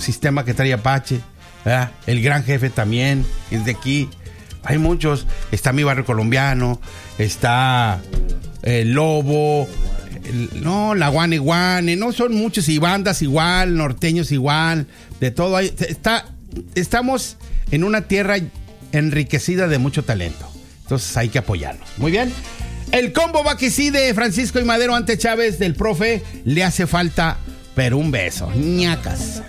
sistema que trae Apache, ¿verdad? El Gran Jefe también es de aquí. Hay muchos. Está Mi Barrio Colombiano, está el Lobo, la Guane Guane, no son muchos, y bandas igual, norteños igual, de todo. Estamos en una tierra enriquecida de mucho talento. Entonces hay que apoyarnos. Muy bien. El combo va que sí de Francisco y Madero ante Chávez del profe. Le hace falta, pero un beso. Ñacas.